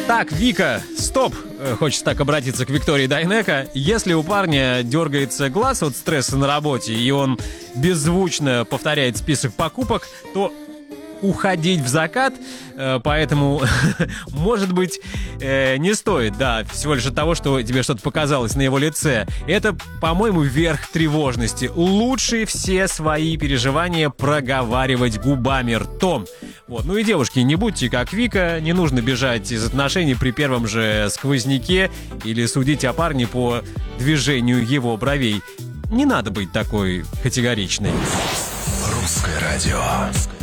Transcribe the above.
Так, Вика, стоп! Хочется так обратиться к Виктории Дайнеко. Если у парня дергается глаз от стресса на работе, и он беззвучно повторяет список покупок, то уходить в закат, поэтому, может быть, не стоит, да, всего лишь от того, что тебе что-то показалось на его лице. Это, по-моему, верх тревожности. Лучше все свои переживания проговаривать губами, ртом. Вот. Ну и, девушки, не будьте как Вика, не нужно бежать из отношений при первом же сквозняке или судить о парне по движению его бровей. Не надо быть такой категоричной. Русское радио.